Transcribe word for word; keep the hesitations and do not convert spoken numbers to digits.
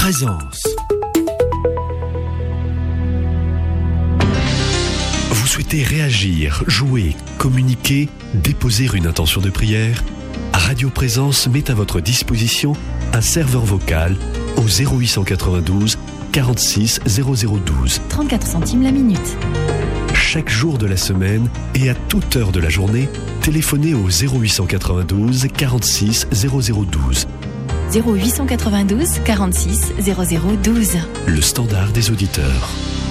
Présence. Vous souhaitez réagir, jouer, communiquer, déposer une intention de prière? Radio Présence met à votre disposition un serveur vocal au zéro huit cent quatre-vingt-douze quarante-six zéro zéro douze. trente-quatre centimes la minute. Chaque jour de la semaine et à toute heure de la journée, téléphonez au zéro huit cent quatre-vingt-douze quarante-six zéro zéro douze. zéro huit cent quatre-vingt-douze quarante-six zéro zéro douze. Le standard des auditeurs.